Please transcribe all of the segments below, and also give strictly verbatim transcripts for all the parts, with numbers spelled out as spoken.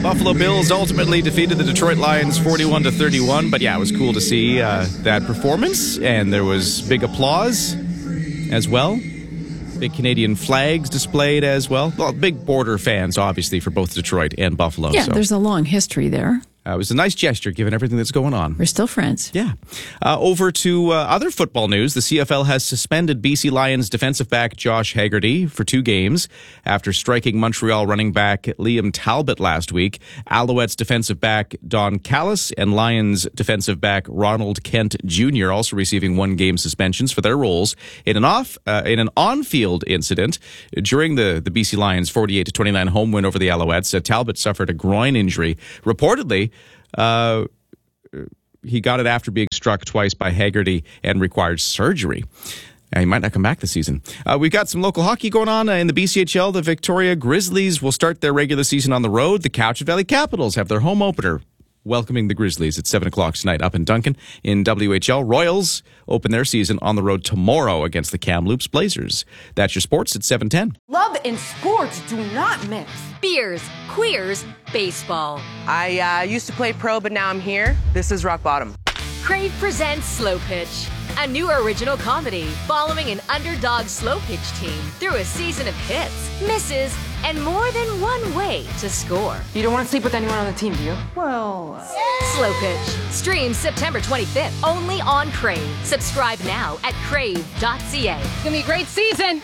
Buffalo Bills ultimately defeated the Detroit Lions forty-one to thirty-one. But yeah, it was cool to see uh, that performance, and there was big applause as well. Big Canadian flags displayed as well. Well, big border fans, obviously, for both Detroit and Buffalo. Yeah, so. there's a long history there. Uh, it was a nice gesture, given everything that's going on. We're still friends. Yeah. Uh, over to uh, other football news. The C F L has suspended B C Lions defensive back Josh Haggerty for two games after striking Montreal running back Liam Talbot last week. Alouettes defensive back Don Callis and Lions defensive back Ronald Kent Junior also receiving one-game suspensions for their roles in an off uh, in an on-field incident during the, the B C Lions' forty-eight to twenty-nine home win over the Alouettes. Uh, Talbot suffered a groin injury. Reportedly, Uh, he got it after being struck twice by Haggerty and required surgery. Uh, he might not come back this season. Uh, we've got some local hockey going on uh, in the B C H L. The Victoria Grizzlies will start their regular season on the road. The Cowichan Valley Capitals have their home opener, welcoming the Grizzlies at seven o'clock tonight up in Duncan. In W H L, Royals open their season on the road tomorrow against the Kamloops Blazers. That's your sports at seven ten. Love and sports do not mix. Beers, queers, baseball. I uh, used to play pro, but now I'm here. This is rock bottom. Crave presents Slow Pitch, a new original comedy following an underdog slow pitch team through a season of hits, misses, and more than one way to score. You don't want to sleep with anyone on the team, do you? Well... Uh... Slow Pitch. Streams September twenty-fifth, only on Crave. Subscribe now at crave dot c a. It's going to be a great season.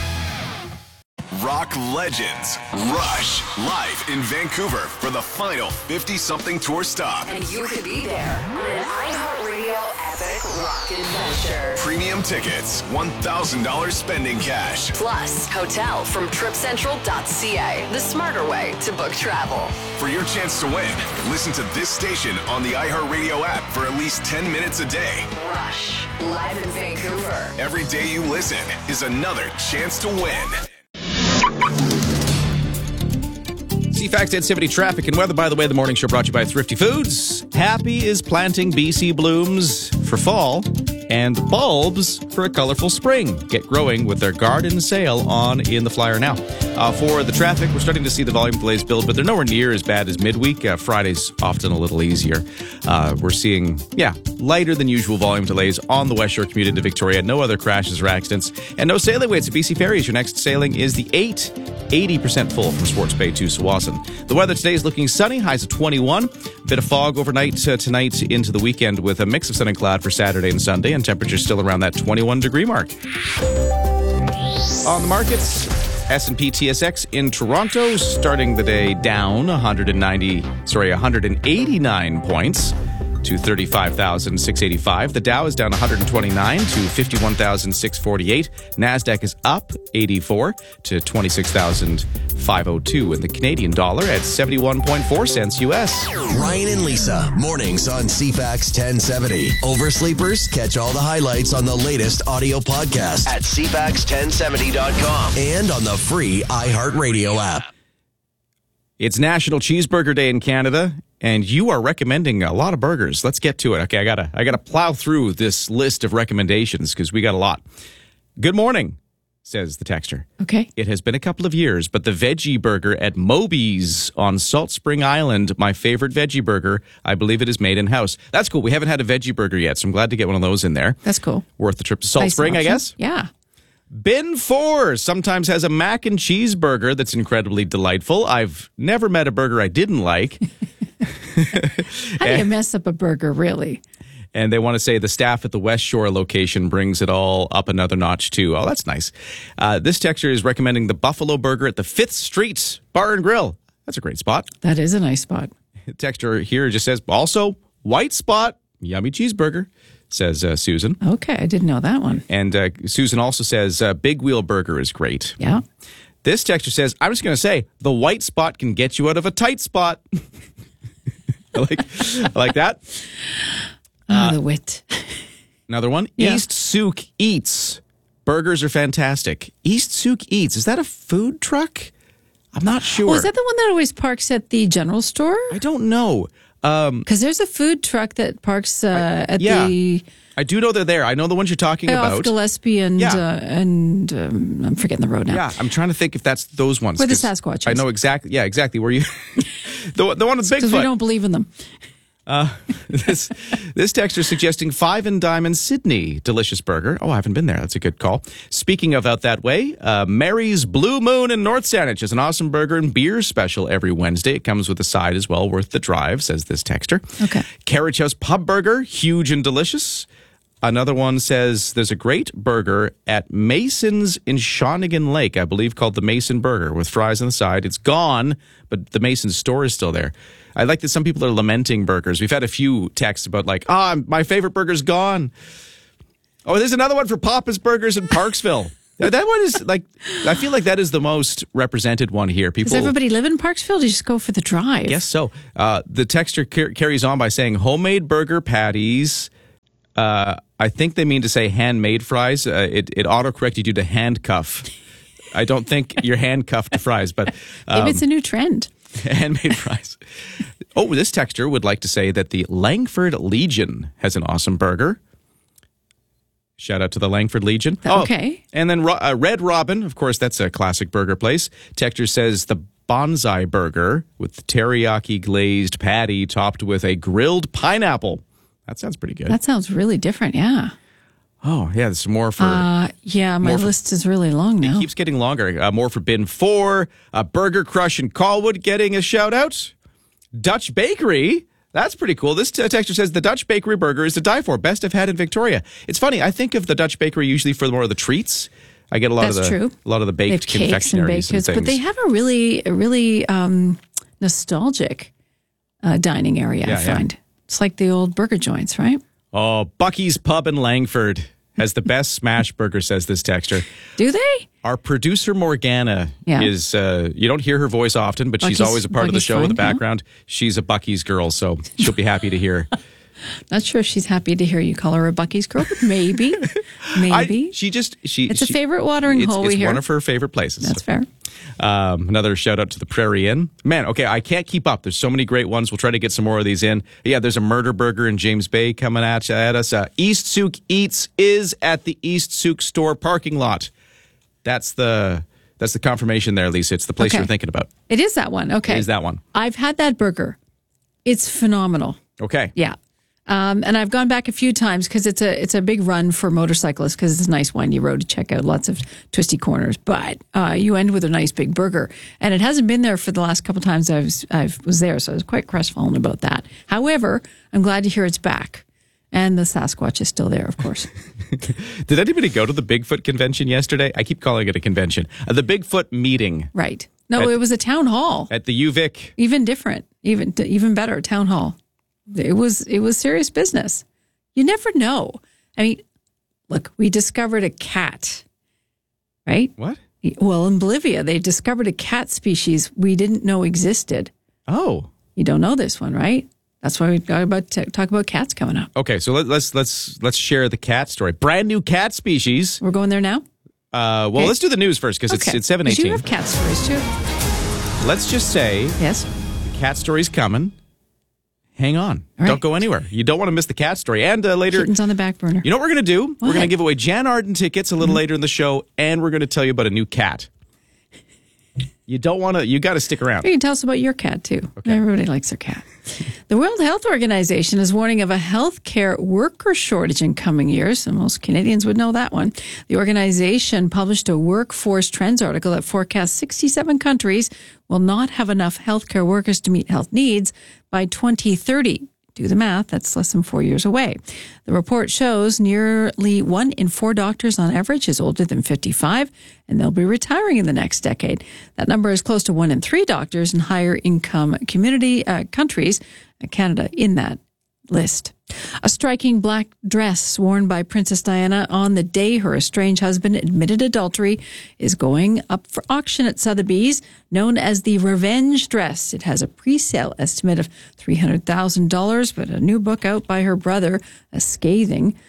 Rock legends Rush live in Vancouver for the final fifty-something tour stop. And you could be there on an iHeartRadio epic rock adventure. Premium tickets, one thousand dollars spending cash. Plus, hotel from trip central dot c a, the smarter way to book travel. For your chance to win, listen to this station on the iHeartRadio app for at least ten minutes a day. Rush, live in Vancouver. Every day you listen is another chance to win. C FAX ten seventy traffic and weather. By the way, the morning show brought to you by Thrifty Foods. Happy is planting B C blooms for fall and bulbs for a colorful spring. Get growing with their garden sale on in the flyer now. Uh, for the traffic, we're starting to see the volume delays build, but they're nowhere near as bad as midweek. Uh, Friday's often a little easier. Uh, we're seeing, yeah, lighter than usual volume delays on the West Shore commute into Victoria. No other crashes or accidents. And no sailing waits at B C Ferries. Your next sailing is the eight, eighty percent full from Swartz Bay to Sawasan. The weather today is looking sunny, highs of twenty-one. Bit of fog overnight uh, tonight into the weekend with a mix of sun and cloud for Saturday and Sunday, and temperatures still around that twenty-one degree mark. On the markets, S and P T S X in Toronto starting the day down one hundred ninety, sorry, one hundred eighty-nine points to thirty-five thousand six hundred eighty-five. The Dow is down one hundred twenty-nine to fifty-one thousand six hundred forty-eight. NASDAQ is up eighty-four to twenty-six thousand five hundred two. And the Canadian dollar at seventy-one point four cents U S. Ryan and Lisa, mornings on C FAX ten seventy. Oversleepers, catch all the highlights on the latest audio podcast at c fax ten seventy dot com and on the free iHeartRadio app. It's National Cheeseburger Day in Canada, and you are recommending a lot of burgers. Let's get to it. Okay, I gotta, I gotta plow through this list of recommendations because we got a lot. Good morning, says the texter. Okay. It has been a couple of years, but the veggie burger at Moby's on Salt Spring Island, my favorite veggie burger, I believe it is made in-house. That's cool. We haven't had a veggie burger yet, so I'm glad to get one of those in there. That's cool. Worth the trip to Salt Nice Spring, I option. guess? Yeah. Bin four sometimes has a mac and cheese burger that's incredibly delightful. I've never met a burger I didn't like. How do you mess up a burger, really? And they want to say the staff at the West Shore location brings it all up another notch, too. Oh, that's nice. Uh, this texture is recommending the Buffalo Burger at the Fifth Street Bar and Grill. That's a great spot. That is a nice spot. The texture here just says, also, white spot, yummy cheeseburger, says uh, Susan. Okay, I didn't know that one. And uh, Susan also says, uh, Big Wheel Burger is great. Yeah. This texture says, I'm just going to say, the white spot can get you out of a tight spot. I like, I like that. Oh, Uh, the wit. Another one. Yeah. East Souk Eats. Burgers are fantastic. East Souk Eats. Is that a food truck? I'm not sure. Oh, is that the one that always parks at the general store? I don't know. Um, Because there's a food truck that parks uh, at yeah. the I do know they're there. I know the ones you're talking off about. Gillespie and Yeah. uh, and um, I'm forgetting the road now. Yeah, I'm trying to think if that's those ones. Where the 'cause Sasquatch I is. know exactly. Yeah, exactly. Where you the, the one with Because we Bigfoot. don't believe in them. Uh, this this texter suggesting Five and Diamond Sydney delicious burger. Oh, I haven't been there. That's a good call. Speaking of out that way, uh, Mary's Blue Moon in North Saanich is an awesome burger and beer special every Wednesday. It comes with a side as well, worth the drive, says this texter. Okay. Carriage House Pub Burger, huge and delicious. Another one says there's a great burger at Mason's in Shawnigan Lake, I believe, called the Mason Burger with fries on the side. It's gone, but the Mason store is still there. I like that some people are lamenting burgers. We've had a few texts about like, ah, oh, my favorite burger's gone. Oh, there's another one for Papa's Burgers in Parksville. That one is like, I feel like that is the most represented one here. People, Does everybody live in Parksville? Or do you just go for the drive? Yes, so. Uh, the texter car- carries on by saying homemade burger patties. Uh, I think they mean to say handmade fries. Uh, it, it autocorrected you to handcuff. I don't think you're handcuffed to fries, but um, Maybe it's a new trend. handmade fries. Oh, this texter would like to say that the Langford Legion has an awesome burger. Shout out to the Langford Legion. Okay. Oh, and then uh, Red Robin, of course, that's a classic burger place. Texter says the Bonsai Burger with teriyaki glazed patty topped with a grilled pineapple. That sounds pretty good. That sounds really different, yeah. Oh, yeah, there's more for... Uh, yeah, my for- list is really long now. It keeps getting longer. Uh, more for Bin four. Uh, Burger Crush in Colwood getting a shout-out. Dutch Bakery. That's pretty cool. This t- texture says the Dutch Bakery burger is to die for. Best I've had in Victoria. It's funny. I think of the Dutch Bakery usually for more of the treats. I get a lot That's of the true. a lot of the They have baked cakes and confectionaries baked and goods, things. but they have a really, a really um, nostalgic uh, dining area, Yeah, I yeah. find. It's like the old burger joints, right? Oh, Bucky's Pub in Langford has the best smash burger, says this texter. Do they? Our producer Morgana Yeah. is, uh, you don't hear her voice often, but she's Bucky's- always a part of the Bucky's show in the fun, yeah. background. She's a Bucky's girl, so she'll be happy to hear. Not sure if she's happy to hear you call her a Bucky's girl, but maybe. Maybe. I, she just, she. It's a she- favorite watering it's, hole It's we hear. one of her favorite places. That's fair. Um, another shout out to the Prairie Inn. Man, okay, I can't keep up. There's so many great ones. We'll try to get some more of these in. Yeah, there's a murder burger in James Bay coming at, at us. Uh, East Souk Eats is at the East Souk store parking lot. That's the that's the confirmation there, Lisa. It's the place Okay. you're thinking about. It is that one. Okay. It is that one. I've had that burger. It's phenomenal. Okay. Yeah. Um, and I've gone back a few times because it's a it's a big run for motorcyclists because it's a nice windy road to check out, lots of twisty corners. But uh, you end with a nice big burger, and it hasn't been there for the last couple times I was I was there, so I was quite crestfallen about that. However, I'm glad to hear it's back, and the Sasquatch is still there, of course. Did anybody go to the Bigfoot convention yesterday? I keep calling it a convention. Uh, the Bigfoot meeting Right? No, At- it was a town hall, at the U V I C. even different, even even better town hall. It was it was serious business. You never know. I mean, look, we discovered a cat, right? What? Well, in Bolivia, they discovered a cat species we didn't know existed. Oh. You don't know this one, right? That's why we got about to talk about cats coming up. Okay, so let, let's let's let's share the cat story. Brand new cat species. We're going there now. Uh, well, Okay. let's do the news first because it's it's seven 'Cause You eighteen. have cat stories too. Let's just say Yes. the cat story's coming. Hang on. All right. Don't go anywhere. You don't want to miss the cat story. And uh, later, Kittens on the back burner. you know what we're going to do? We're What? going to give away Jan Arden tickets a little Mm-hmm. later in the show, and we're going to tell you about a new cat. You don't want to, you got to stick around. You can tell us about your cat too. Everybody likes their cat. The World Health Organization is warning of a healthcare worker shortage in coming years, and most Canadians would know that one. The organization published a workforce trends article that forecasts sixty-seven countries will not have enough healthcare workers to meet health needs by twenty thirty. Do the math, that's less than four years away. The report shows nearly one in four doctors on average is older than fifty-five, and they'll be retiring in the next decade. That number is close to one in three doctors in higher income community uh, countries, uh, Canada in that list. A striking black dress worn by Princess Diana on the day her estranged husband admitted adultery is going up for auction at Sotheby's, known as the Revenge Dress. It has a pre-sale estimate of three hundred thousand dollars, but a new book out by her brother, a scathing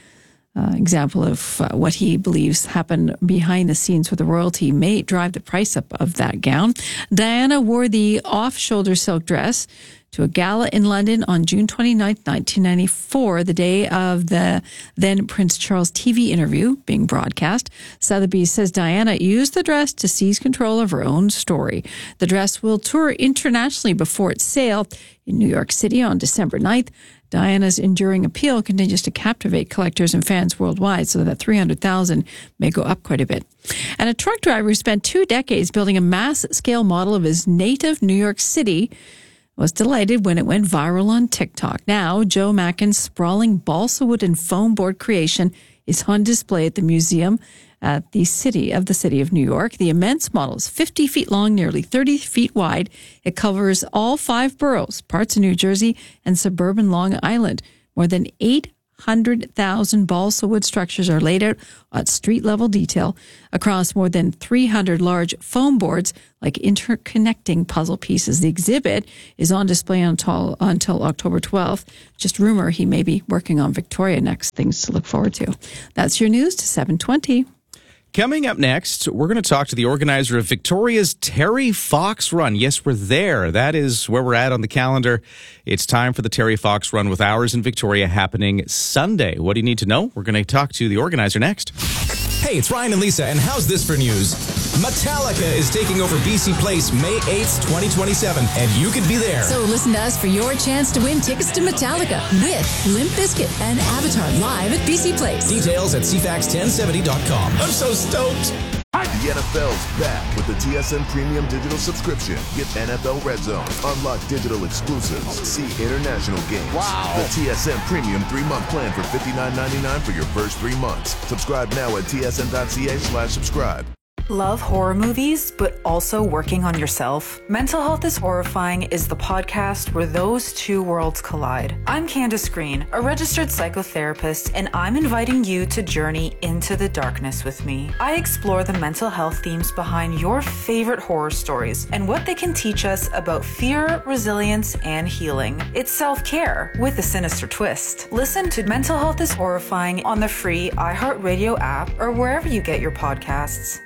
Uh, example of uh, what he believes happened behind the scenes with the royalty may drive the price up of that gown. Diana wore the off-shoulder silk dress to a gala in London on June twenty-ninth, nineteen ninety-four, the day of the then Prince Charles T V interview being broadcast. Sotheby's says Diana used the dress to seize control of her own story. The dress will tour internationally before its sale in New York City on December ninth. Diana's enduring appeal continues to captivate collectors and fans worldwide, so that three hundred thousand may go up quite a bit. And a truck driver who spent two decades building a mass-scale model of his native New York City was delighted when it went viral on TikTok. Now, Joe Mackin's sprawling balsa wood and foam board creation is on display at the museum at the city of the city of New York. The immense model is fifty feet long, nearly thirty feet wide. It covers all five boroughs, parts of New Jersey and suburban Long Island. More than eight hundred thousand balsa wood structures are laid out at street level detail across more than three hundred large foam boards like interconnecting puzzle pieces. The exhibit is on display until, until October twelfth. Just rumor he may be working on Victoria next. Things to look forward to. That's your news to seven twenty. Coming up next, we're going to talk to the organizer of Victoria's Terry Fox Run. Yes, we're there. That is where we're at on the calendar. It's time for the Terry Fox Run with Hours in Victoria happening Sunday. What do you need to know? We're going to talk to the organizer next. Hey, it's Ryan and Lisa, and how's this for news? Metallica is taking over B C Place May eighth, twenty twenty-seven, and you could be there. So listen to us for your chance to win tickets to Metallica with Limp Bizkit and Avatar live at B C Place. Details at C FAX ten seventy dot com. I'm so stoked. The N F L's back with the T S N Premium Digital Subscription. Get N F L Red Zone, unlock digital exclusives, see international games. Wow. The T S N Premium three-month plan for fifty-nine ninety-nine for your first three months. Subscribe now at T S N dot C A slash subscribe. Love horror movies, but also working on yourself? Mental Health is Horrifying is the podcast where those two worlds collide. I'm Candace Green, a registered psychotherapist, and I'm inviting you to journey into the darkness with me. I explore the mental health themes behind your favorite horror stories and what they can teach us about fear, resilience, and healing. It's self-care with a sinister twist. Listen to Mental Health is Horrifying on the free iHeartRadio app or wherever you get your podcasts.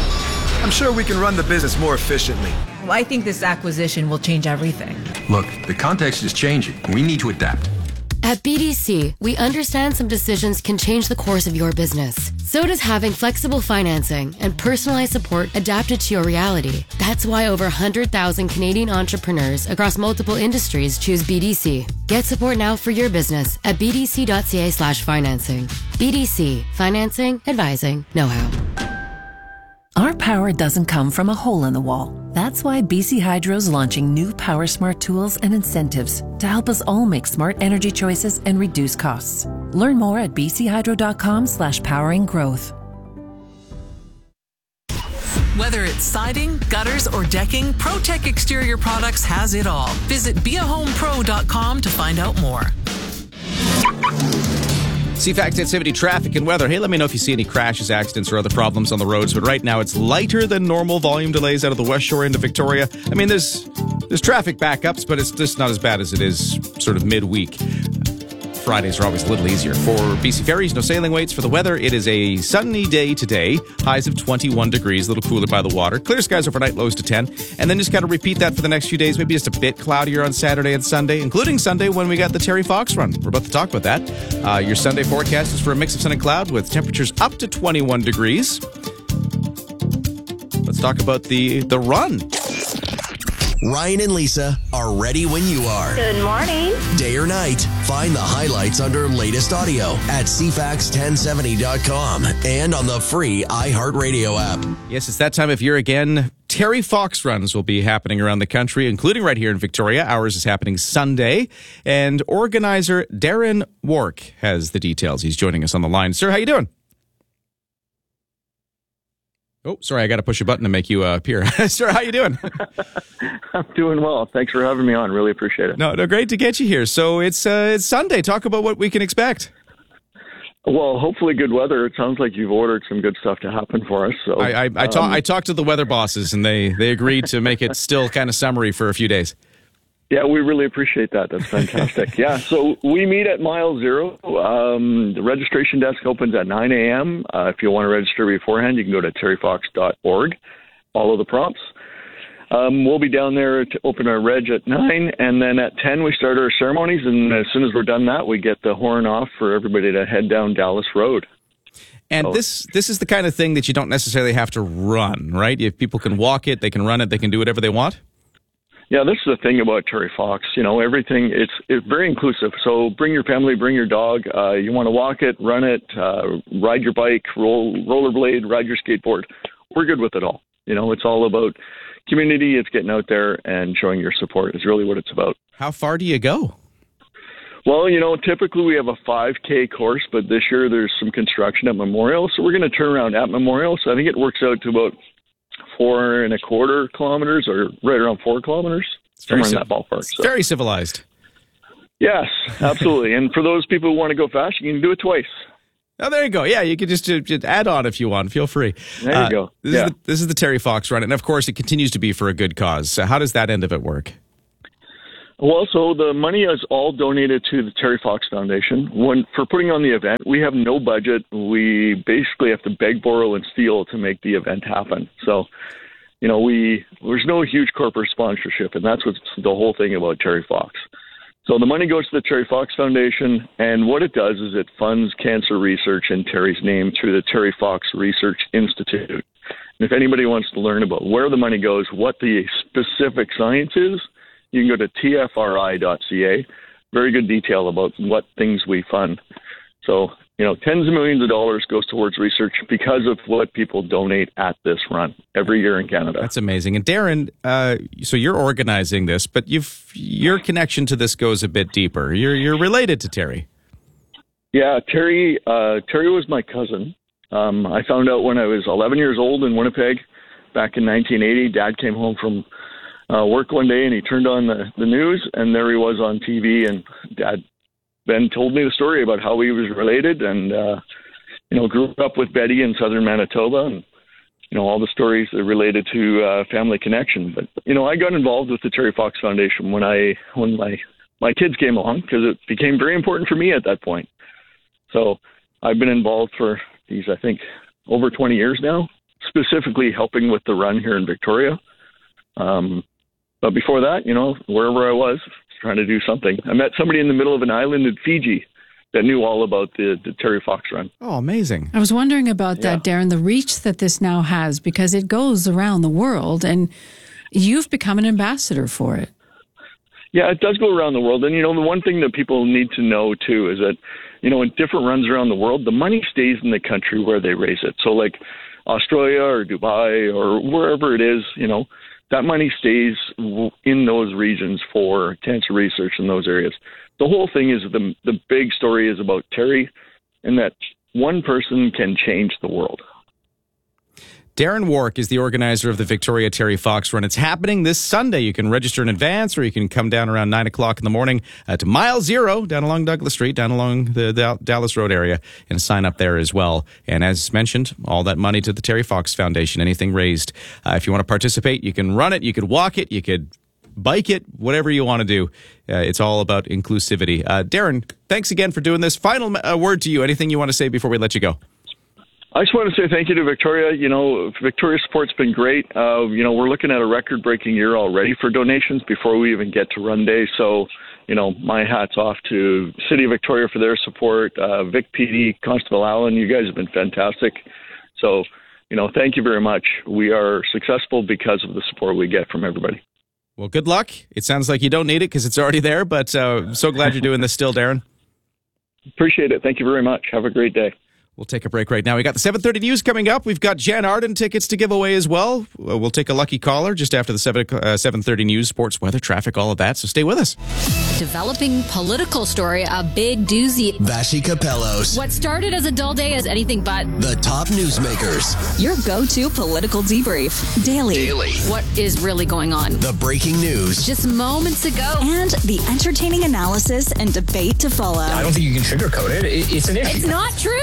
I'm sure we can run the business more efficiently. I think this acquisition will change everything. Look, the context is changing. We need to adapt. At B D C, we understand some decisions can change the course of your business. So does having flexible financing and personalized support adapted to your reality. That's why over one hundred thousand Canadian entrepreneurs across multiple industries choose B D C. Get support now for your business at b d c dot c a slash financing. B D C, financing, advising, know-how. Our power doesn't come from a hole in the wall. That's why B C Hydro's launching new Power Smart tools and incentives to help us all make smart energy choices and reduce costs. Learn more at b c hydro dot com slash powering growth. Whether it's siding, gutters, or decking, ProTech Exterior Products has it all. Visit be a home pro dot com to find out more. C FAX ten seventy traffic and weather. Hey, let me know if you see any crashes, accidents, or other problems on the roads. But right now, it's lighter than normal volume delays out of the West Shore into Victoria. I mean, there's there's traffic backups, but it's just not as bad as it is sort of midweek. Fridays are always a little easier. For B C Ferries, no sailing waits. For the weather, it is a sunny day today. Highs of twenty-one degrees, a little cooler by the water. Clear skies overnight, lows to ten. And then just kind of repeat that for the next few days. Maybe just a bit cloudier on Saturday and Sunday, including Sunday when we got the Terry Fox Run. We're about to talk about that. Uh, your Sunday forecast is for a mix of sun and cloud with temperatures up to twenty-one degrees. Let's talk about the, the run. Ryan and Lisa are ready when you are. Good morning. Day or night, find the highlights under latest audio at c fax ten seventy dot com and on the free iHeartRadio app. Yes, it's that time of year again. Terry Fox runs will be happening around the country, including right here in Victoria. Ours is happening Sunday. And organizer Darren Wark has the details. He's joining us on the line. Sir, how you doing? Oh, sorry, I got to push a button to make you uh, appear. Sir, how you doing? I'm doing well. Thanks for having me on. Really appreciate it. No, no, great to get you here. So it's uh, it's Sunday. Talk about what we can expect. Well, hopefully good weather. It sounds like you've ordered some good stuff to happen for us. So I I, I, um, talk, I talked to the weather bosses, and they, they agreed to make it still kind of summery for a few days. Yeah, we really appreciate that. That's fantastic. Yeah, so we meet at mile zero. Um, the registration desk opens at nine a.m. Uh, if you want to register beforehand, you can go to terry fox dot org. Follow the prompts. Um, we'll be down there to open our reg at nine, and then at ten we start our ceremonies, and as soon as we're done that, we get the horn off for everybody to head down Dallas Road. And so, this this is the kind of thing that you don't necessarily have to run, right? If people can walk it, they can run it, they can do whatever they want? Yeah, this is the thing about Terry Fox. You know, everything, it's it's very inclusive. So bring your family, bring your dog. Uh, you want to walk it, run it, uh, ride your bike, roll rollerblade, ride your skateboard. We're good with it all. You know, it's all about community. It's getting out there and showing your support is really what it's about. How far do you go? Well, you know, typically we have a five K course, but this year there's some construction at Memorial. So we're going to turn around at Memorial. So I think it works out to about four and a quarter kilometers or right around four kilometers. Somewhere in that ballpark. So. Very civilized. Yes, absolutely. And for those people who want to go fast, you can do it twice. Oh, there you go. Yeah, you can just, uh, just add on if you want. Feel free. There you uh, go. This, yeah. is the, this is the Terry Fox Run. And, of course, it continues to be for a good cause. So how does that end of it work? Well, so the money is all donated to the Terry Fox Foundation. When for putting on the event, we have no budget. We basically have to beg, borrow, and steal to make the event happen. So, you know, we there's no huge corporate sponsorship, and that's what's the whole thing about Terry Fox. So the money goes to the Terry Fox Foundation, and what it does is it funds cancer research in Terry's name through the Terry Fox Research Institute. And if anybody wants to learn about where the money goes, what the specific science is, you can go to T F R I dot C A. Very good detail about what things we fund. So, you know, tens of millions of dollars goes towards research because of what people donate at this run every year in Canada. That's amazing. And Darren, uh, so you're organizing this, but you've your connection to this goes a bit deeper. You're you're related to Terry. Yeah, Terry. Uh, Terry was my cousin. Um, I found out when I was eleven years old in Winnipeg back in nineteen eighty. Dad came home from Uh, work one day and he turned on the, the news and there he was on T V, and Dad then told me the story about how he was related and, uh, you know, grew up with Betty in southern Manitoba and, you know, all the stories that related to uh, family connection. But, you know, I got involved with the Terry Fox Foundation when I, when my, my kids came along because it became very important for me at that point. So I've been involved for these, I think, over twenty years now, specifically helping with the run here in Victoria. Um, But before that, you know, wherever I was, trying to do something. I met somebody in the middle of an island in Fiji that knew all about the, the Terry Fox Run. Oh, amazing. I was wondering about that, yeah. Darren, the reach that this now has, because it goes around the world, and you've become an ambassador for it. Yeah, it does go around the world. And, you know, the one thing that people need to know, too, is that, you know, in different runs around the world, the money stays in the country where they raise it. So, like Australia or Dubai or wherever it is, you know, that money stays in those regions for cancer research in those areas. The whole thing is the the big story is about Terry and that one person can change the world. Darren Wark is the organizer of the Victoria Terry Fox Run. It's happening this Sunday. You can register in advance, or you can come down around nine o'clock in the morning uh, to Mile Zero, down along Douglas Street, down along the, the Dallas Road area, and sign up there as well. And as mentioned, all that money to the Terry Fox Foundation, anything raised. Uh, if you want to participate, you can run it, you could walk it, you could bike it, whatever you want to do. Uh, it's all about inclusivity. Uh, Darren, thanks again for doing this. Final uh, word to you. Anything you want to say before we let you go? I just want to say thank you to Victoria. You know, Victoria's support's been great. Uh, you know, we're looking at a record-breaking year already for donations before we even get to Run Day. So, you know, my hat's off to City of Victoria for their support. Uh, Vic P D, Constable Allen, you guys have been fantastic. So, you know, thank you very much. We are successful because of the support we get from everybody. Well, good luck. It sounds like you don't need it because it's already there, but uh, so glad you're doing this still, Darren. Appreciate it. Thank you very much. Have a great day. We'll take a break right now. We got the seven thirty news coming up. We've got Jan Arden tickets to give away as well. We'll take a lucky caller just after the seven thirty news, sports, weather, traffic, all of that. So stay with us. Developing political story, a big doozy. Vashi Capellos. What started as a dull day is anything but. The top newsmakers. Your go-to political debrief. Daily. Daily. What is really going on? The breaking news. Just moments ago. And the entertaining analysis and debate to follow. I don't think you can sugarcoat it. It's an issue. It's not true, guys.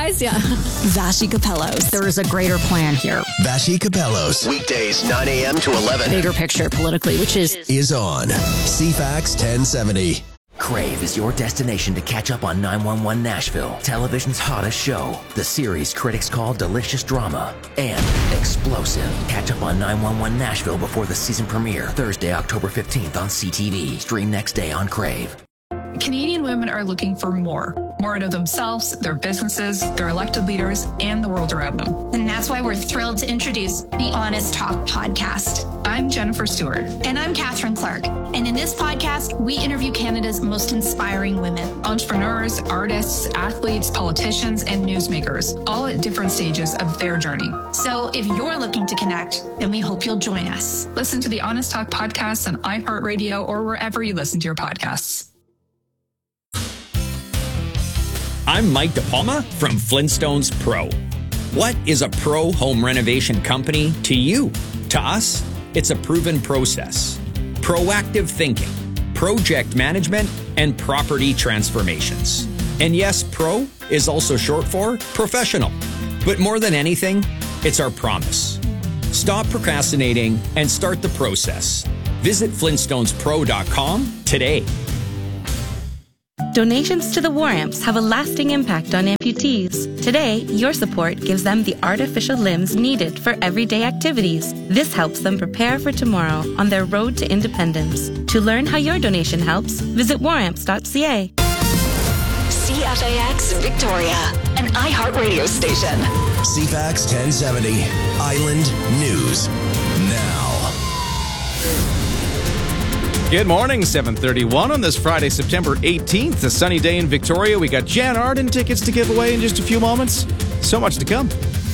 guys. Yeah. Vashi Capellos. There is a greater plan here. Vashi Capellos. Weekdays nine a.m. to eleven. Bigger picture politically, which is... Is on C FAX ten seventy. Crave is your destination to catch up on nine one one Nashville, television's hottest show. The series critics call delicious drama and explosive. Catch up on nine one one Nashville before the season premiere, Thursday, October fifteenth on C T V. Stream next day on Crave. Canadian women are looking for more. More out of themselves, their businesses, their elected leaders, and the world around them. And that's why we're thrilled to introduce the Honest Talk podcast. I'm Jennifer Stewart. And I'm Catherine Clark. And in this podcast, we interview Canada's most inspiring women. Entrepreneurs, artists, athletes, politicians, and newsmakers, all at different stages of their journey. So if you're looking to connect, then we hope you'll join us. Listen to the Honest Talk podcast on iHeartRadio or wherever you listen to your podcasts. I'm Mike DePalma from Flintstones Pro. What is a pro home renovation company to you? To us, it's a proven process. Proactive thinking, project management, and property transformations. And yes, pro is also short for professional. But more than anything, it's our promise. Stop procrastinating and start the process. Visit flintstones pro dot com today. Donations to the War Amps have a lasting impact on amputees. Today, your support gives them the artificial limbs needed for everyday activities. This helps them prepare for tomorrow on their road to independence. To learn how your donation helps, visit war amps dot c a. C F A X Victoria, an iHeartRadio station. C FAX ten seventy, Island News Now. Good morning, seven thirty-one on this Friday, September eighteenth, a sunny day in Victoria. We got Jan Arden tickets to give away in just a few moments. So much to come.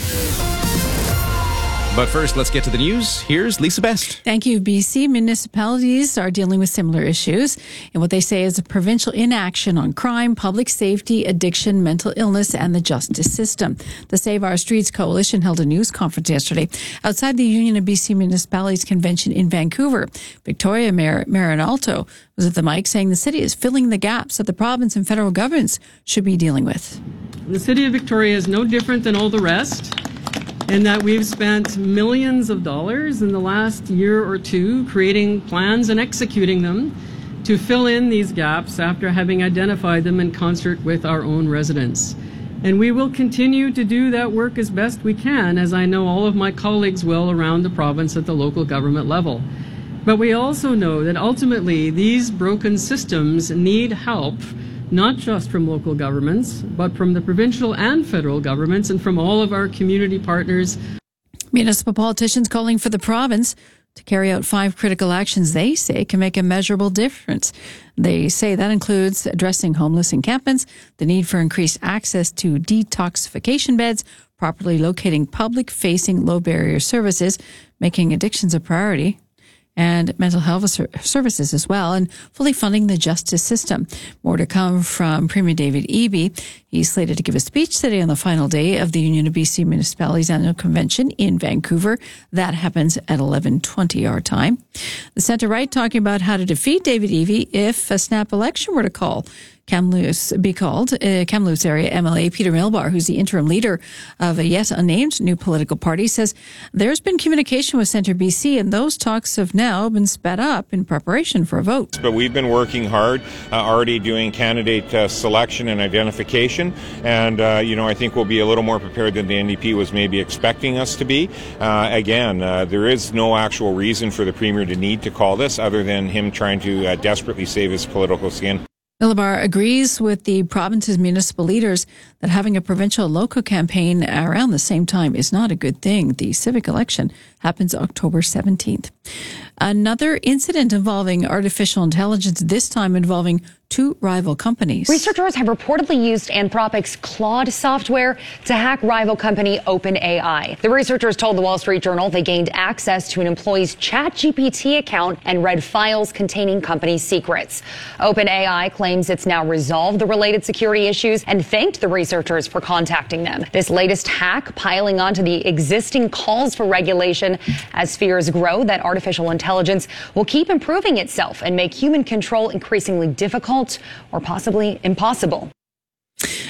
But first, let's get to the news. Here's Lisa Best. Thank you. B C municipalities are dealing with similar issues in what they say is a provincial inaction on crime, public safety, addiction, mental illness, and the justice system. The Save Our Streets Coalition held a news conference yesterday outside the Union of B C Municipalities Convention in Vancouver. Victoria Mayor Marin Alto was at the mic saying the city is filling the gaps that the province and federal governments should be dealing with. The city of Victoria is no different than all the rest, in that we've spent millions of dollars in the last year or two creating plans and executing them to fill in these gaps after having identified them in concert with our own residents. And we will continue to do that work as best we can, as I know all of my colleagues will around the province at the local government level. But we also know that ultimately these broken systems need help, not just from local governments, but from the provincial and federal governments and from all of our community partners. Municipal politicians calling for the province to carry out five critical actions they say can make a measurable difference. They say that includes addressing homeless encampments, the need for increased access to detoxification beds, properly locating public-facing low-barrier services, making addictions a priority, and mental health services as well, and fully funding the justice system. More to come from Premier David Eby. He's slated to give a speech today on the final day of the Union of B C Municipalities Annual Convention in Vancouver. That happens at eleven twenty our time. The centre-right talking about how to defeat David Eby if a snap election were to call. Kamloops be called. Uh, Kamloops area M L A Peter Milbar, who's the interim leader of a yet unnamed new political party, says there's been communication with Centre B C, and those talks have now been sped up in preparation for a vote. But we've been working hard, uh, already doing candidate uh, selection and identification, and uh, you know I think we'll be a little more prepared than the N D P was maybe expecting us to be. Uh, again, uh, there is no actual reason for the Premier to need to call this, other than him trying to uh, desperately save his political skin. Milbar agrees with the province's municipal leaders that having a provincial local campaign around the same time is not a good thing. The civic election happens October seventeenth. Another incident involving artificial intelligence, this time involving two rival companies. Researchers have reportedly used Anthropic's Claude software to hack rival company OpenAI. The researchers told the Wall Street Journal they gained access to an employee's ChatGPT account and read files containing company secrets. OpenAI claims it's now resolved the related security issues and thanked the researchers for contacting them. This latest hack piling onto the existing calls for regulation as fears grow that artificial intelligence will keep improving itself and make human control increasingly difficult or possibly impossible.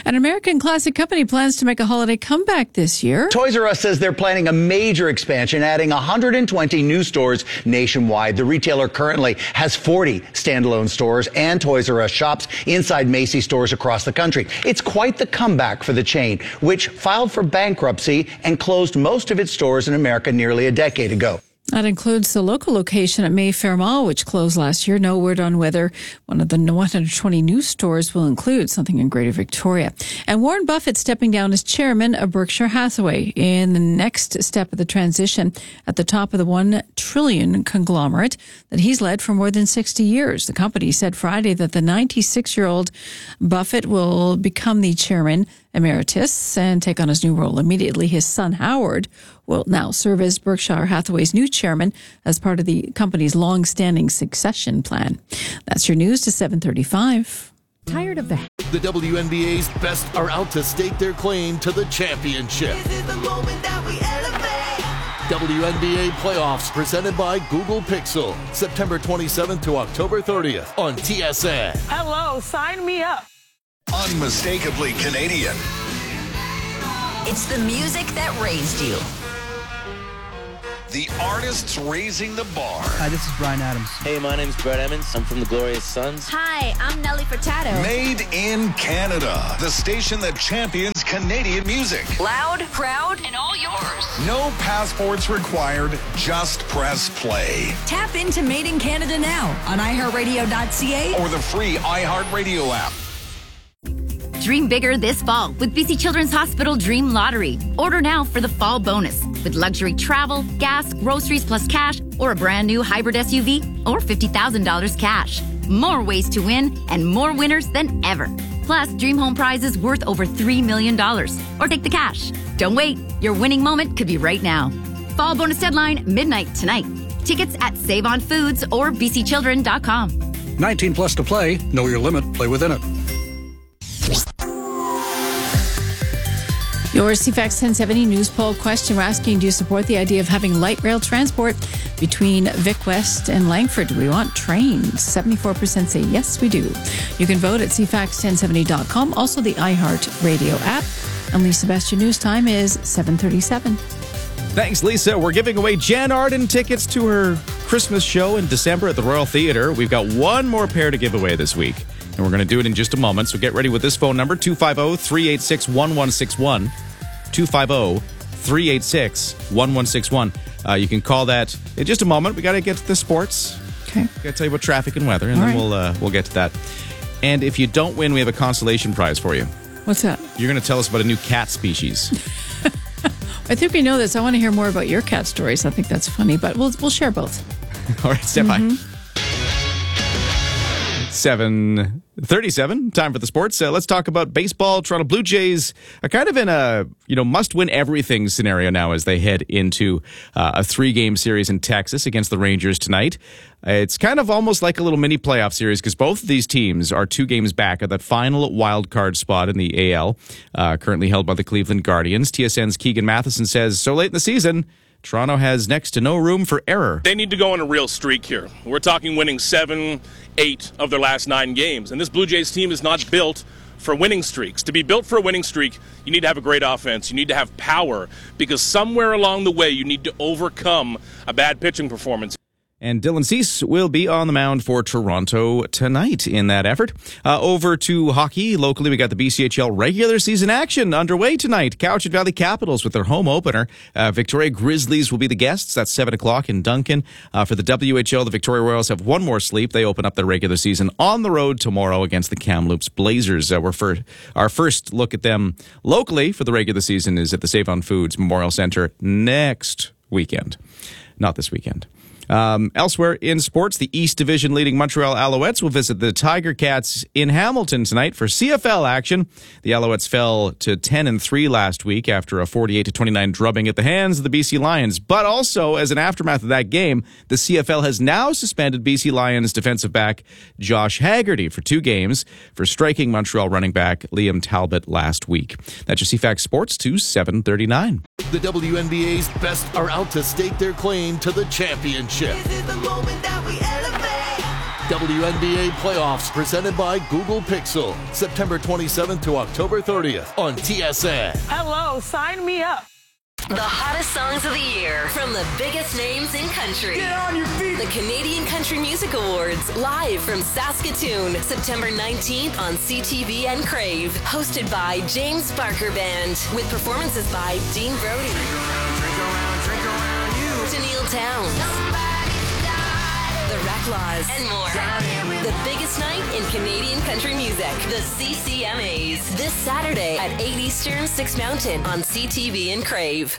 An American classic company plans to make a holiday comeback this year. Toys R Us says they're planning a major expansion, adding one hundred twenty new stores nationwide. The retailer currently has forty standalone stores and Toys R Us shops inside Macy's stores across the country. It's quite the comeback for the chain, which filed for bankruptcy and closed most of its stores in America nearly a decade ago. That includes the local location at Mayfair Mall, which closed last year. No word on whether one of the one hundred twenty new stores will include something in Greater Victoria. And Warren Buffett stepping down as chairman of Berkshire Hathaway in the next step of the transition at the top of the one trillion conglomerate that he's led for more than sixty years. The company said Friday that the ninety-six-year-old Buffett will become the chairman emeritus and take on his new role immediately. His son, Howard, will now serve as Berkshire Hathaway's new chairman as part of the company's long-standing succession plan. That's your news to seven thirty-five. Tired of the... The W N B A's best are out to stake their claim to the championship. This is the moment that we elevate. W N B A playoffs presented by Google Pixel. September twenty-seventh to October thirtieth on T S N. Hello, sign me up. Unmistakably Canadian. It's the music that raised you. The artists raising the bar. Hi, this is Brian Adams. Hey, my name's Brett Emmons. I'm from the Glorious Sons. Hi, I'm Nelly Furtado. Made in Canada. The station that champions Canadian music. Loud, proud, and all yours. No passports required. Just press play. Tap into Made in Canada now on i heart radio dot c a or the free iHeartRadio app. Dream bigger this fall with B C Children's Hospital Dream Lottery. Order now for the fall bonus with luxury travel, gas, groceries plus cash, or a brand new hybrid S U V, or fifty thousand dollars cash. More ways to win and more winners than ever. Plus, Dream Home prizes worth over three million dollars. Or take the cash. Don't wait. Your winning moment could be right now. Fall bonus deadline, midnight tonight. Tickets at Save On Foods or b c children dot com. nineteen plus to play. Know your limit. Play within it. Your C FAX ten seventy news poll question. We're asking, do you support the idea of having light rail transport between Vic West and Langford? Do we want trains? seventy-four percent say yes, we do. You can vote at c fax ten seventy dot com. Also the iHeart Radio app. And Lisa Best, your news time is seven thirty-seven. Thanks, Lisa. We're giving away Jan Arden tickets to her Christmas show in December at the Royal Theatre. We've got one more pair to give away this week. And we're going to do it in just a moment. So get ready with this phone number, two five zero, three eight six, one one six one. two five zero, three eight six, one one six one. Uh, you can call that in just a moment. We got to get to the sports. Okay. Got to tell you about traffic and weather, and All then right. we'll uh, we'll get to that. And if you don't win, we have a consolation prize for you. What's that? You're going to tell us about a new cat species. I think we know this. I want to hear more about your cat stories. I think that's funny, but we'll we'll share both. All right, stand by. Mm-hmm. seven thirty-seven, time for the sports. Uh, let's talk about baseball. Toronto Blue Jays are kind of in a, you know, must-win everything scenario now as they head into uh, a three-game series in Texas against the Rangers tonight. Uh, it's kind of almost like a little mini playoff series because both of these teams are two games back at that final wild card spot in the A L, uh, currently held by the Cleveland Guardians. T S N's Keegan Matheson says, so late in the season, Toronto has next to no room for error. They need to go on a real streak here. We're talking winning seven, eight of their last nine games. And this Blue Jays team is not built for winning streaks. To be built for a winning streak, you need to have a great offense. You need to have power because somewhere along the way, you need to overcome a bad pitching performance. And Dylan Cease will be on the mound for Toronto tonight in that effort. Uh, over to hockey. Locally, we got the B C H L regular season action underway tonight. Cowichan Valley Capitals with their home opener. Uh, Victoria Grizzlies will be the guests. That's seven o'clock in Duncan. Uh, for the W H L, the Victoria Royals have one more sleep. They open up their regular season on the road tomorrow against the Kamloops Blazers. Uh, we're for, our first look at them locally for the regular season is at the Save On Foods Memorial Center next weekend. Not this weekend. Um, elsewhere in sports, the East Division leading Montreal Alouettes will visit the Tiger Cats in Hamilton tonight for C F L action. The Alouettes fell to ten and three last week after a forty-eight to twenty-nine drubbing at the hands of the B C Lions. But also, as an aftermath of that game, the C F L has now suspended B C Lions defensive back Josh Haggerty for two games for striking Montreal running back Liam Talbot last week. That's your C FAX Sports to seven thirty-nine. The W N B A's best are out to stake their claim to the championship. This is the moment that we elevate. W N B A playoffs presented by Google Pixel. September twenty-seventh to October thirtieth on T S N. Hello, sign me up. The hottest songs of the year from the biggest names in country. Get on your feet. The Canadian Country Music Awards, live from Saskatoon, September nineteenth on C T V and Crave. Hosted by James Barker Band, with performances by Dean Brody, drink around, drink around, drink around you, Tennille Towns, The Reclaws, and more. The biggest night in Canadian country music, the C C M As. This Saturday at eight Eastern, six Mountain on C T V and Crave.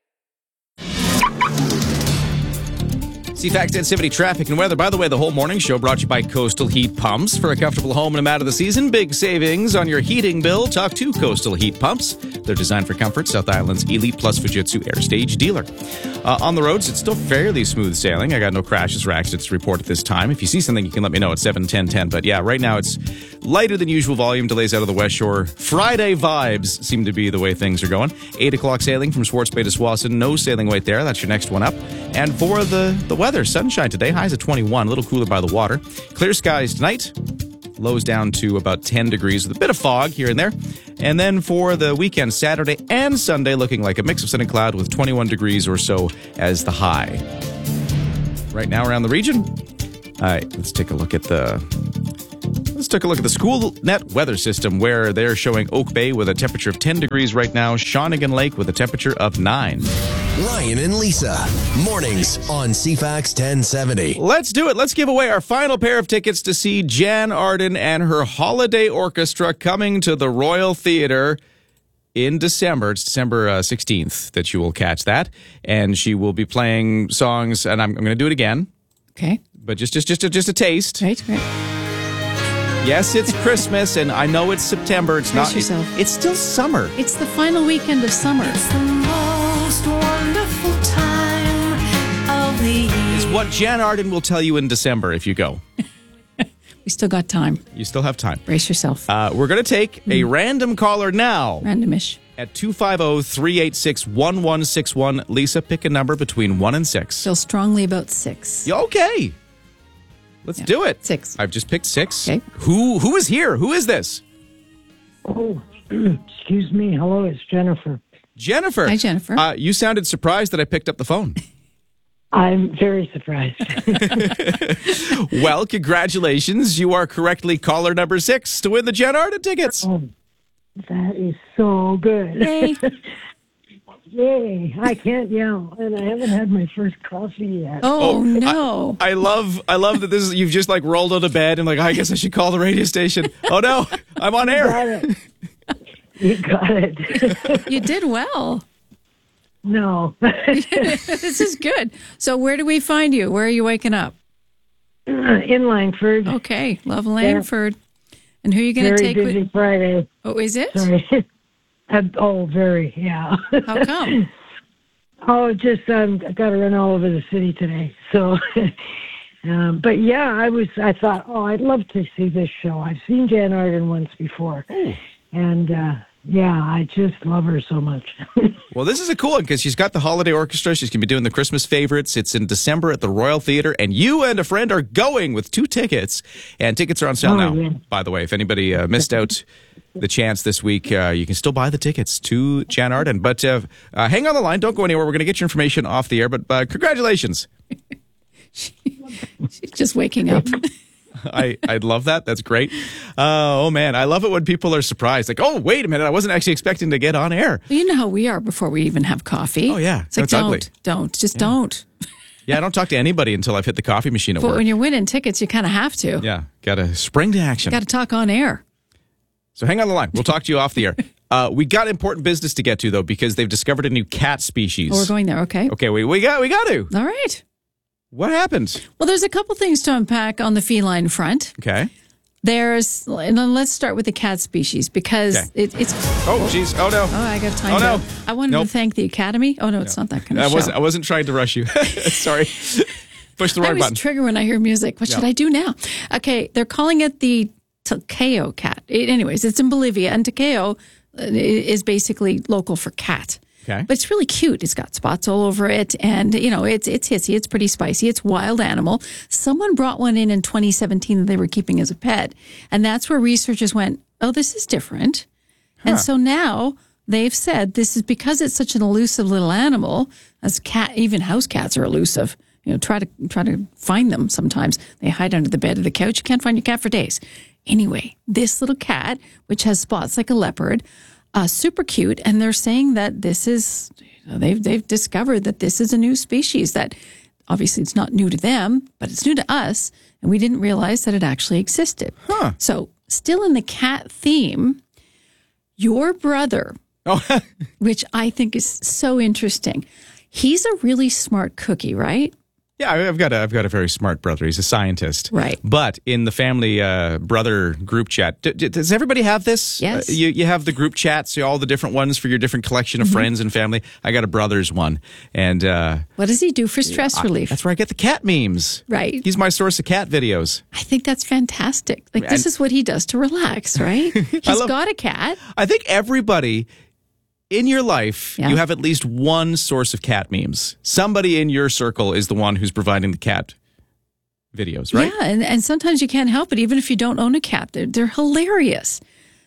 C FAX ten seventy traffic and weather. By the way, the whole morning show brought to you by Coastal Heat Pumps. For a comfortable home no matter the season, big savings on your heating bill. Talk to Coastal Heat Pumps. They're designed for comfort. South Island's Elite Plus Fujitsu Air Stage dealer. Uh, on the roads, it's still fairly smooth sailing. I got no crashes or accidents to report at this time. If you see something, you can let me know at seven ten ten. But yeah, right now it's lighter than usual volume. Delays out of the West Shore. Friday vibes seem to be the way things are going. eight o'clock sailing from Swartz Bay to Swanson. No sailing weight there. That's your next one up. And for the, the weather, sunshine today. Highs at twenty-one. A little cooler by the water. Clear skies tonight. Lows down to about ten degrees with a bit of fog here and there. And then for the weekend, Saturday and Sunday, looking like a mix of sun and cloud with twenty-one degrees or so as the high. Right now around the region, all right, let's take a look at the let's take a look at the SchoolNet weather system, where they're showing Oak Bay with a temperature of ten degrees right now, Shawnigan Lake with a temperature of nine. Ryan and Lisa, mornings on C FAX ten seventy. Let's do it. Let's give away our final pair of tickets to see Jan Arden and her holiday orchestra coming to the Royal Theatre in December. It's December uh, sixteenth that you will catch that. And she will be playing songs, and I'm, I'm going to do it again. Okay. But just, just, just, a, just a taste. Right, right. Yes, it's Christmas, and I know it's September. It's Brace not. yourself. It, it's still summer. It's the final weekend of summer. It's the most wonderful time of the year. It's what Jan Arden will tell you in December if you go. We still got time. You still have time. Brace yourself. Uh, we're going to take a Mm. random caller now. Randomish. At two five zero, three eight six, one one six one. Lisa, pick a number between one and six. Feel strongly about six. Yeah, okay. Let's Yeah. do it. Six. I've just picked six. Okay. Who Who is here? Who is this? Oh, excuse me. Hello, it's Jennifer. Jennifer. Hi, Jennifer. Uh, you sounded surprised that I picked up the phone. I'm very surprised. Well, congratulations. You are correctly caller number six to win the Jan Arden tickets. Oh, that is so good. Yay. Yay. I can't yell, and I haven't had my first coffee yet. Oh, no. I, I love I love that this is you've just like rolled out of bed and like, I guess I should call the radio station. Oh no, I'm on air. Got it. You got it. You did well. No. This is good. So where do we find you? Where are you waking up? In Langford. Okay. Love Langford. And who are you going to Very take busy with? Friday. Oh, is it? Sorry. Uh, oh, very, yeah. How come? Oh, just um, I got to run all over the city today. So, um, but yeah, I was. I thought, oh, I'd love to see this show. I've seen Jan Arden once before, and uh, yeah, I just love her so much. Well, this is a cool one because she's got the holiday orchestra. She's going to be doing the Christmas favorites. It's in December at the Royal Theatre, and you and a friend are going with two tickets. And tickets are on sale Oh, now, yeah. by the way. If anybody uh, missed out the chance this week, uh, you can still buy the tickets to Jan Arden. But uh, uh, hang on the line. Don't go anywhere. We're going to get your information off the air. But uh, congratulations. She's just waking up. I, I love that. That's great. Uh, oh, man. I love it when people are surprised. Like, oh, wait a minute. I wasn't actually expecting to get on air. Well, you know how we are before we even have coffee. Oh, yeah. It's No, like, it's don't, ugly. don't. Just Yeah. don't. Yeah, I don't talk to anybody until I've hit the coffee machine at But work. when you're winning tickets, you kind of have to. Yeah, got to spring to action. Got to talk on air. So hang on the line. We'll talk to you off the air. Uh, we got important business to get to, though, because they've discovered a new cat species. Oh, we're going there. Okay. Okay, we, we got we got to. All right. What happened? Well, there's a couple things to unpack on the feline front. Okay. There's, and then let's start with the cat species because Okay. it, it's. Oh, jeez. Oh, no. Oh, I got time. Oh, no. to- I wanted Nope. to thank the Academy. Oh no, it's not that kind of I show. wasn't, I wasn't trying to rush you. Sorry. Push the I wrong always button. trigger when I hear music. What Yeah. should I do now? Okay, they're calling it the Takeo cat. It, anyways, it's in Bolivia, and Takeo uh, is basically local for cat. Okay. But it's really cute. It's got spots all over it. And, you know, it's it's hissy. It's pretty spicy. It's a wild animal. Someone brought one in in twenty seventeen that they were keeping as a pet. And that's where researchers went, oh, this is different. Huh. And so now they've said this is because it's such an elusive little animal, as cat, even house cats are elusive. You know, try to try to find them sometimes. They hide under the bed or the couch. You can't find your cat for days. Anyway, this little cat, which has spots like a leopard, uh, super cute. And they're saying that this is, you know, they've, they've discovered that this is a new species that obviously it's not new to them, but it's new to us. And we didn't realize that it actually existed. Huh. So still in the cat theme, your brother, oh. which I think is so interesting. He's a really smart cookie, right? Yeah, I've got a, I've got a very smart brother. He's a scientist. Right. But in the family uh, brother group chat, d- d- does everybody have this? Yes. Uh, you, you have the group chats, you all the different ones for your different collection of Mm-hmm. friends and family. I got a brother's one. And uh, What does he do for stress I- relief? that's where I get the cat memes. Right. He's my source of cat videos. I think that's fantastic. Like, this And- is what he does to relax, right? He's love- got a cat. I think everybody in your life, Yeah. you have at least one source of cat memes. Somebody in your circle is the one who's providing the cat videos, right? Yeah, and, and sometimes you can't help it, even if you don't own a cat. They're, they're hilarious.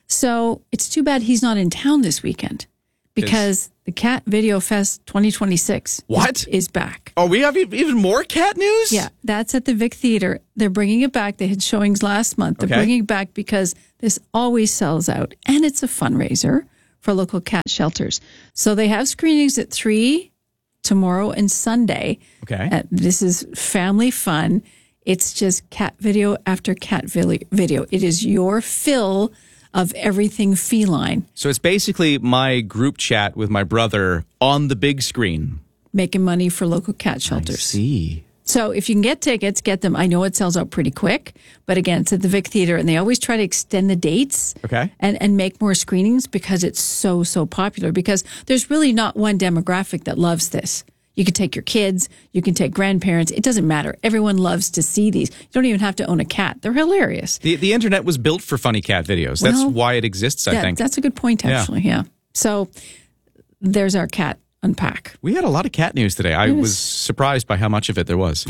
So it's too bad he's not in town this weekend because the Cat Video Fest twenty twenty-six What? Is, is back. Oh, we have e- even more cat news? Yeah, that's at the Vic Theater. They're bringing it back. They had showings last month. They're Okay. bringing it back because this always sells out, and it's a fundraiser for local cat shelters. So they have screenings at three tomorrow and Sunday. Okay. Uh, this is family fun. It's just cat video after cat vi- video. It is your fill of everything feline. So it's basically my group chat with my brother on the big screen. Making money for local cat shelters. I see. So if you can get tickets, get them. I know it sells out pretty quick, but again, it's at the Vic Theater, and they always try to extend the dates Okay. and, and make more screenings because it's so, so popular. Because there's really not one demographic that loves this. You can take your kids, you can take grandparents. It doesn't matter. Everyone loves to see these. You don't even have to own a cat. They're hilarious. The the internet was built for funny cat videos. That's Well, why it exists, I Yeah, think. that's a good point, Yeah. actually. Yeah. So there's our cat unpack. We had a lot of cat news today. I Yes. was surprised by how much of it there was.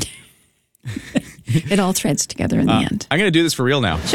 It all threads together in the Uh, end. I'm going to do this for real now. Sure.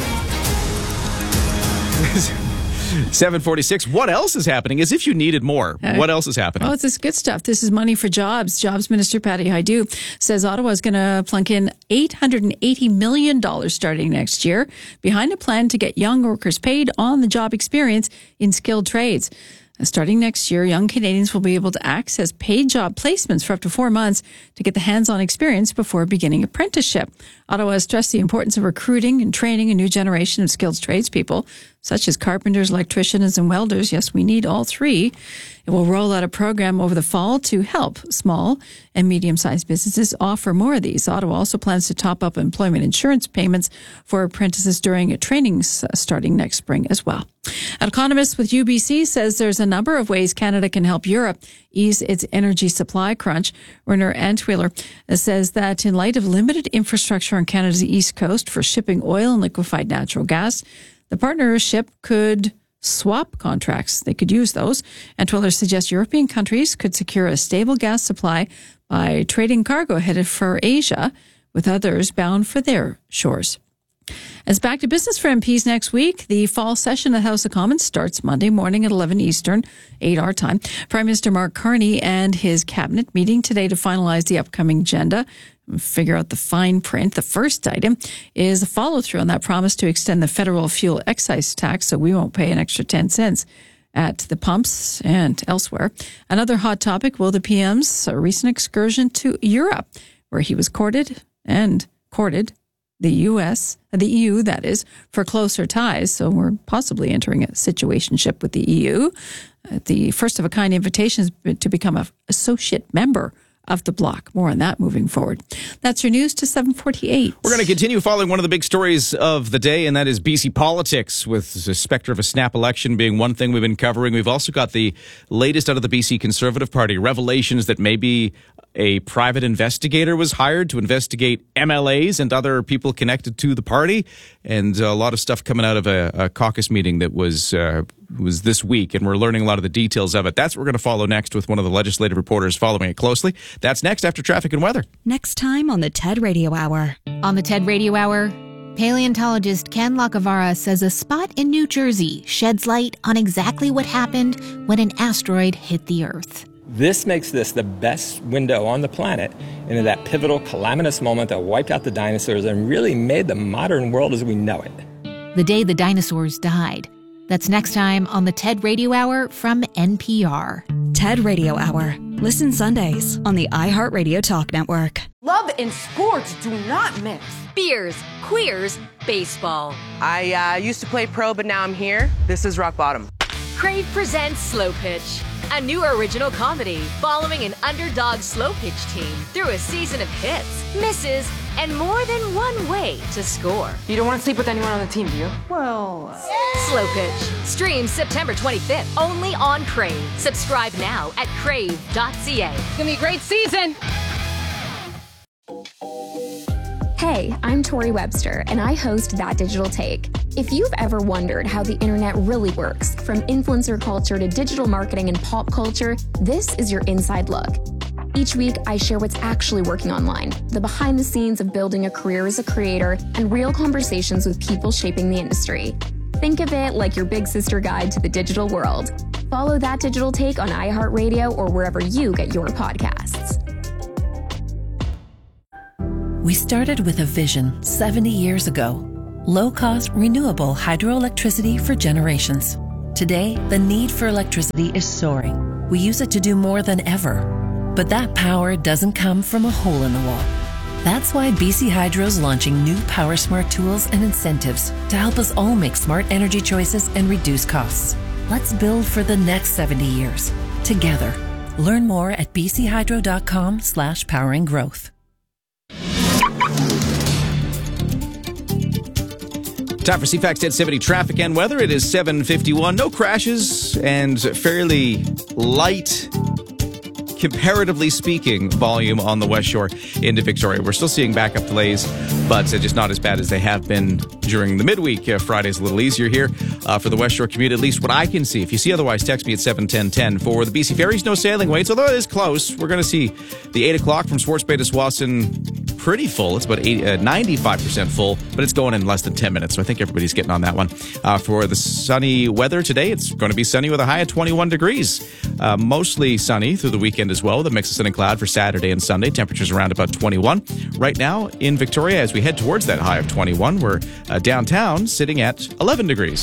seven forty-six. What else is happening? As if you needed more. Uh, What else is happening? Oh, it's this good stuff. This is money for jobs. Jobs Minister Patty Hajdu says Ottawa is going to plunk in eight hundred eighty million dollars starting next year behind a plan to get young workers paid on the job experience in skilled trades. Starting next year, young Canadians will be able to access paid job placements for up to four months to get the hands-on experience before beginning apprenticeship. Ottawa has stressed the importance of recruiting and training a new generation of skilled tradespeople, such as carpenters, electricians, and welders. Yes, we need all three. It will roll out a program over the fall to help small and medium-sized businesses offer more of these. Ottawa also plans to top up employment insurance payments for apprentices during trainings uh, starting next spring as well. An economist with U B C says there's a number of ways Canada can help Europe ease its energy supply crunch. Werner Antwiler says that in light of limited infrastructure on Canada's east coast for shipping oil and liquefied natural gas, the partnership could swap contracts. They could use those. Antwiler suggests European countries could secure a stable gas supply by trading cargo headed for Asia with others bound for their shores. As back to business for M Ps next week, the fall session at House of Commons starts Monday morning at eleven Eastern, eight our time. Prime Minister Mark Carney and his cabinet meeting today to finalize the upcoming agenda and figure out the fine print. The first item is a follow-through on that promise to extend the federal fuel excise tax so we won't pay an extra ten cents at the pumps and elsewhere. Another hot topic, will the P M's recent excursion to Europe, where he was courted and courted the U S, the E U, that is, for closer ties. So we're possibly entering a situationship with the E U. Uh, the first of a kind invitation is to become an associate member of the bloc. More on that moving forward. That's your news to seven forty-eight. We're going to continue following one of the big stories of the day, and that is B C politics, with the specter of a snap election being one thing we've been covering. We've also got the latest out of the B C Conservative Party, revelations that maybe a private investigator was hired to investigate M L As and other people connected to the party, and a lot of stuff coming out of a, a caucus meeting that was uh, was this week, and we're learning a lot of the details of it. That's what we're going to follow next with one of the legislative reporters following it closely. That's next after traffic and weather. Next time on the TED Radio Hour. On the TED Radio Hour, paleontologist Ken Lacavara says a spot in New Jersey sheds light on exactly what happened when an asteroid hit the Earth. This makes this the best window on the planet into that pivotal, calamitous moment that wiped out the dinosaurs and really made the modern world as we know it. The day the dinosaurs died. That's next time on the TED Radio Hour from N P R. TED Radio Hour. Listen Sundays on the iHeartRadio Talk Network. Love and sports do not mix. Beers, queers, baseball. I uh, used to play pro, but now I'm here. This is rock bottom. Crave presents Slow Pitch, a new original comedy following an underdog slow pitch team through a season of hits, misses, and more than one way to score. You don't want to sleep with anyone on the team, do you? Well... Uh... Slow Pitch. Streams September twenty-fifth, only on Crave. Subscribe now at crave dot c a. It's going to be a great season! Hey, I'm Tori Webster, and I host That Digital Take. If you've ever wondered how the internet really works, from influencer culture to digital marketing and pop culture, this is your inside look. Each week, I share what's actually working online, the behind the scenes of building a career as a creator, and real conversations with people shaping the industry. Think of it like your big sister guide to the digital world. Follow That Digital Take on iHeartRadio or wherever you get your podcasts. We started with a vision seventy years ago. Low-cost, renewable hydroelectricity for generations. Today, the need for electricity is soaring. We use it to do more than ever. But that power doesn't come from a hole in the wall. That's why B C Hydro is launching new PowerSmart tools and incentives to help us all make smart energy choices and reduce costs. Let's build for the next seventy years, together. Learn more at bchydro.com slash powering growth. Time for C FAX ten seventy traffic and weather. It is seven fifty-one. No crashes and fairly light, comparatively speaking, volume on the West Shore into Victoria. We're still seeing backup delays, but just not as bad as they have been during the midweek. Uh, Friday's a little easier here uh, for the West Shore commute, at least what I can see. If you see otherwise, text me at seven ten ten. For the B C Ferries, no sailing waits, although it is close. We're going to see the eight o'clock from Swartz Bay to Swanson pretty full. It's about eighty, uh, ninety-five percent full, but it's going in less than ten minutes, so I think everybody's getting on that one. Uh, for the sunny weather today, it's going to be sunny with a high of twenty-one degrees. Uh, mostly sunny through the weekend as well, with a mix of sun and cloud for Saturday and Sunday. Temperatures around about twenty-one. Right now in Victoria, as we head towards that high of twenty-one, we're uh, downtown sitting at eleven degrees.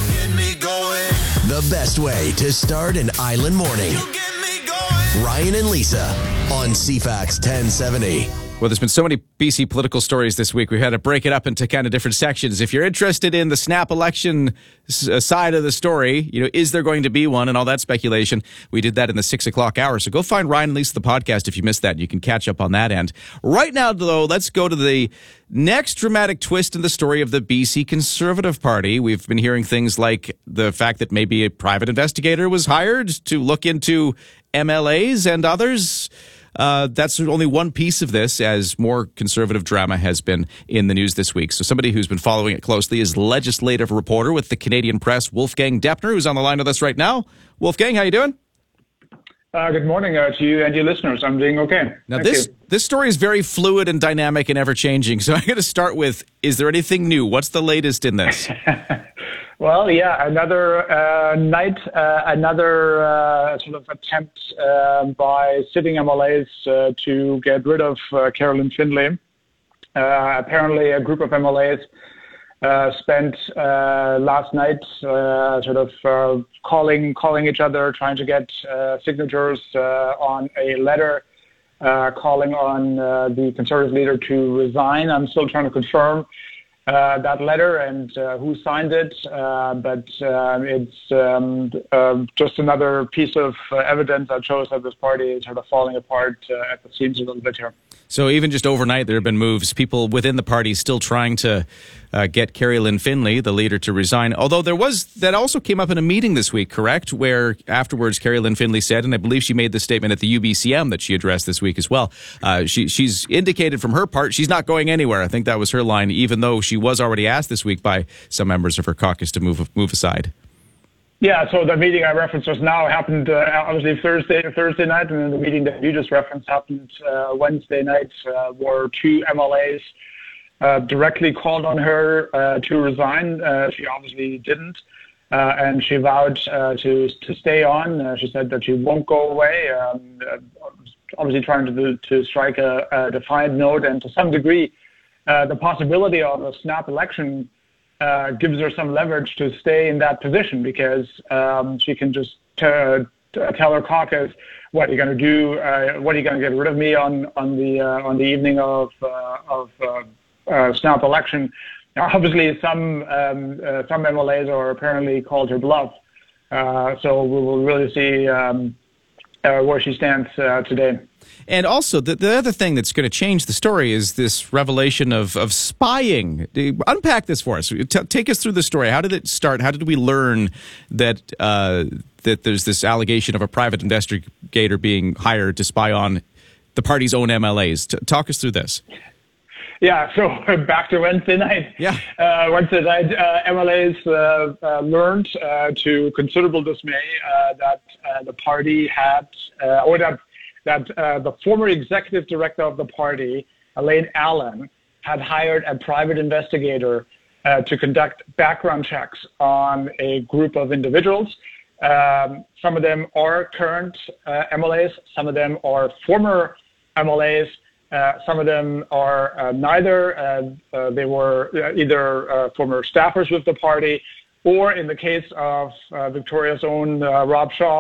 The best way to start an island morning. Ryan and Lisa on C FAX ten seventy. Well, there's been so many B C political stories this week. We've had to break it up into kind of different sections. If you're interested in the snap election side of the story, you know, is there going to be one and all that speculation? We did that in the six o'clock hour. So go find Ryan and Lisa, the podcast, if you missed that. You can catch up on that end. Right now, though, let's go to the next dramatic twist in the story of the B C Conservative Party. We've been hearing things like the fact that maybe a private investigator was hired to look into M L As and others. Uh, that's only one piece of this, as more conservative drama has been in the news this week. So somebody who's been following it closely is legislative reporter with the Canadian Press, Wolfgang Deppner, who's on the line with us right now. Wolfgang, how you doing? Uh, good morning uh, to you and your listeners. I'm doing okay. Now, Thank this you. this story is very fluid and dynamic and ever-changing. So I'm going to start with, is there anything new? What's the latest in this? Well, yeah, another uh, night, uh, another uh, sort of attempt uh, by sitting M L As uh, to get rid of uh, Carolyn Findlay. Uh, apparently, a group of M L As uh, spent uh, last night uh, sort of uh, calling calling each other, trying to get uh, signatures uh, on a letter uh, calling on uh, the Conservative leader to resign. I'm still trying to confirm Uh, that letter and uh, who signed it, uh, but uh, it's um, uh, just another piece of uh, evidence that shows that this party is sort of falling apart uh, at the seams a little bit here. So even just overnight, there have been moves. People within the party still trying to uh, get Carrie Lynn Finlay, the leader, to resign. Although there was, that also came up in a meeting this week, correct? Where afterwards, Carrie Lynn Finlay said, and I believe she made this statement at the U B C M that she addressed this week as well. Uh, she, she's indicated from her part she's not going anywhere. I think that was her line, even though she was already asked this week by some members of her caucus to move move aside. Yeah, so the meeting I referenced just now happened uh, obviously Thursday Thursday night, and then the meeting that you just referenced happened uh, Wednesday night, uh, where two M L As uh, directly called on her uh, to resign. Uh, she obviously didn't, uh, and she vowed uh, to to stay on. Uh, she said that she won't go away, um, uh, obviously trying to do, to strike a, a defiant note, and to some degree, uh, the possibility of a snap election Uh, gives her some leverage to stay in that position, because um, she can just t- t- tell her caucus, "What are you going to do? Uh, what are you going to get rid of me on on the uh, on the evening of uh, of uh, uh, snap election?" Now, obviously, some um, uh, some M L As are apparently called her bluff, uh, so we will really see um, uh, where she stands uh, today. And also, the, the other thing that's going to change the story is this revelation of, of spying. Unpack this for us. T- take us through the story. How did it start? How did we learn that uh, that there's this allegation of a private investigator being hired to spy on the party's own M L As? T- talk us through this. Yeah, so back to Wednesday night. Yeah. Uh, Wednesday night, uh, M L As uh, uh, learned uh, to considerable dismay uh, that uh, the party had, uh, or that that uh, the former executive director of the party, Elaine Allen, had hired a private investigator uh, to conduct background checks on a group of individuals. Um, some of them are current uh, M L As, some of them are former M L As, uh, some of them are uh, neither. Uh, uh, they were either uh, former staffers with the party, or in the case of uh, Victoria's own uh, Rob Shaw,